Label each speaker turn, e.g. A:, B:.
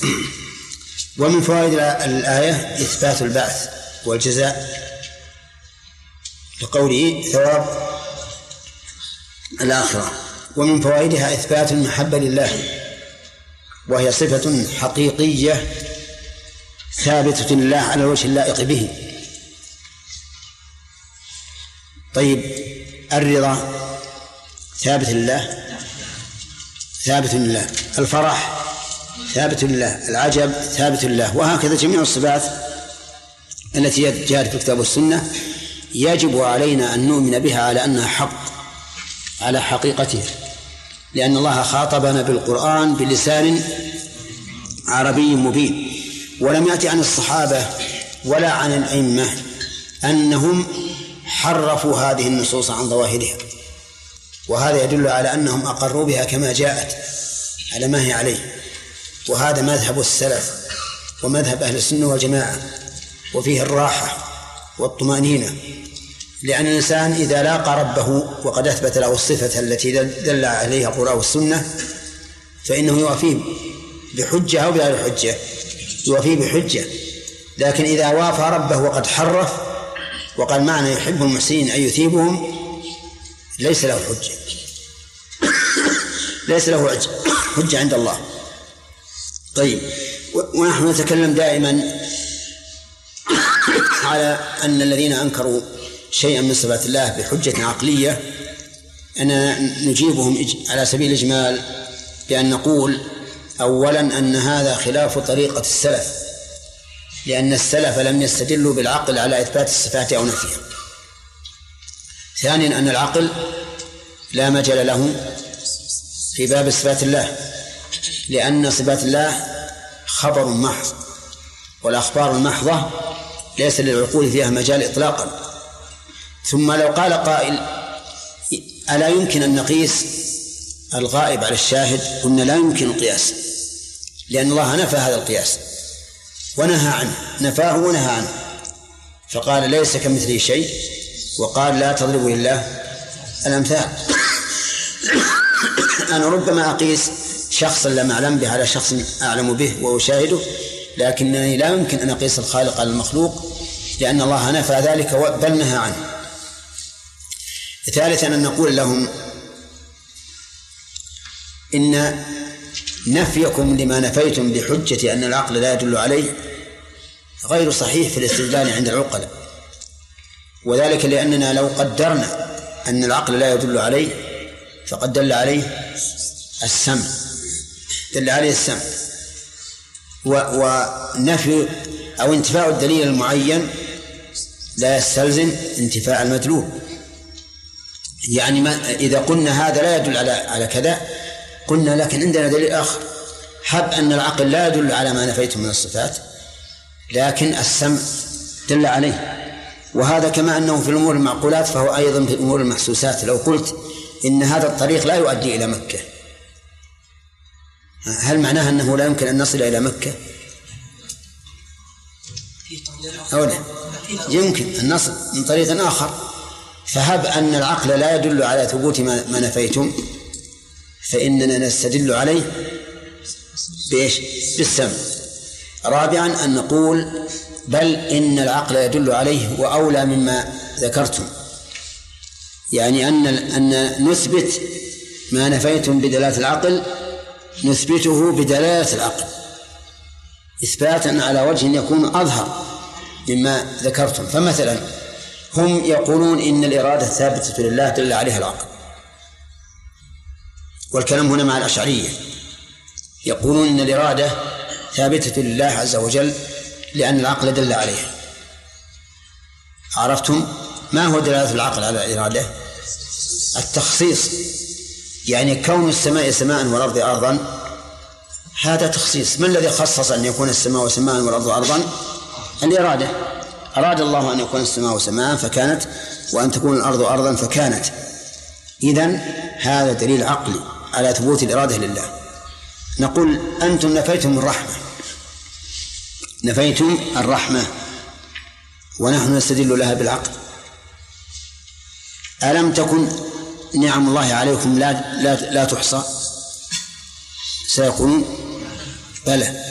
A: ومن فوائد الآية إثبات البعث والجزاء لقوله ثواب الآخرة. ومن فوائدها إثبات المحبة لله، وهي صفة حقيقية ثابتة لله على الوجه اللائق به. طيب، الرضا ثابت لله، ثابت لله. الفرح ثابت لله، العجب ثابت لله. وهكذا جميع الصفات التي جاءت في الكتاب والسنة يجب علينا أن نؤمن بها على أنها حق، على حقيقتها، لأن الله خاطبنا بالقرآن بلسان عربي مبين. ولم يأتي عن الصحابة ولا عن الأئمة أنهم حرفوا هذه النصوص عن ظواهرها، وهذا يدل على أنهم أقروا بها كما جاءت على ما هي عليه. وهذا مذهب السلف ومذهب أهل السنة والجماعة، وفيه الراحة والطمأنينة، لأن الإنسان إذا لاقى ربه وقد أثبت له الصفة التي دل عليها القرآن والسنة فإنه يوافيه بحجة أو بغير حجة، يوافيه بحجة. لكن إذا وافى ربه وقد حرف وقال معنى يحب المحسنين أن يثيبهم ليس له حجة، ليس له حجة عند الله. طيب، ونحن نتكلم دائما على أن الذين أنكروا شيئا من صفات الله بحجة عقلية أننا نجيبهم على سبيل الإجمال بأن نقول أولا أن هذا خلاف طريقة السلف، لأن السلف لم يستدلوا بالعقل على إثبات الصفات أو نفيها. ثانيا أن العقل لا مجال له في باب صفات الله، لأن صفات الله خبر محض، والأخبار المحضة ليس للعقول فيها مجال إطلاقا. ثم لو قال قائل ألا يمكن أن نقيس الغائب على الشاهد؟ قلنا لا يمكن القياس، لأن الله نفى هذا القياس ونهى عنه، نفاه ونهى عنه، فقال ليس كمثله شيء، وقال لا تضربوا لله الأمثال. أنا ربما أقيس شخصا لم أعلم به على شخص أعلم به وأشاهده، لكنني لا يمكن أن أقيس الخالق على المخلوق، لأن الله نفى ذلك بل نهى عنه. ثالثا أن نقول لهم إن نفيكم لما نفيتم بحجة أن العقل لا يدل عليه غير صحيح في الاستدلال عند العقلاء، وذلك لأننا لو قدرنا أن العقل لا يدل عليه فقد دل عليه السمع، دل عليه السمع. ونفي أو انتفاء الدليل المعين لا يستلزم انتفاء المدلول. يعني إذا قلنا هذا لا يدل على كذا، قلنا لكن عندنا دليل آخر، حب أن العقل لا يدل على ما نفيته من الصفات لكن السمع دل عليه. وهذا كما أنه في الأمور المعقولات فهو أيضا في الأمور المحسوسات. لو قلت إن هذا الطريق لا يؤدي إلى مكة، هل معناها أنه لا يمكن أن نصل إلى مكة؟ أو لا يمكن أن نصل من طريق آخر. فهب أن العقل لا يدل على ثبوت ما نفيتم فإننا نستدل عليه بإيش؟ بالسمع. رابعا أن نقول بل إن العقل يدل عليه وأولى مما ذكرتم، يعني أن نثبت ما نفيتم بدلالة العقل نثبته بدلالة العقل إثباتا على وجه يكون أظهر مما ذكرتم. فمثلا هم يقولون إن الإرادة ثابتة لله دل عليها العقل، والكلام هنا مع الأشعرية، يقولون إن الإرادة ثابتة لله عز وجل لأن العقل دل عليها. عرفتم ما هو دلالة العقل على الإرادة؟ التخصيص، يعني كون السماء سماء والأرض أرضا هذا تخصيص. ما الذي خصص أن يكون السماء سماء والأرض أرضا؟ الإرادة. أراد الله أن يكون السماء سماء فكانت، وأن تكون الأرض أرضا فكانت. إذن هذا دليل عقلي على ثبوت الإرادة لله. نقول أنتم نفيتم الرحمة، نفيتم الرحمة ونحن نستدل لها بالعقل. ألم تكن نعم الله عليكم لا تحصى؟ سيقولون بلى.